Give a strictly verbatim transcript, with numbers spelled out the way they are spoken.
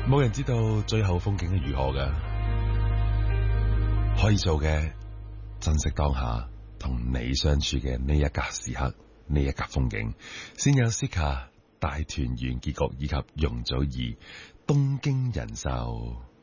冇人知道最後風景係如何㗎，可以做嘅珍惜當下同你相處嘅呢一格時刻，呢一格風景，先有 Sika 大團圓結局以及容祖兒東京人壽。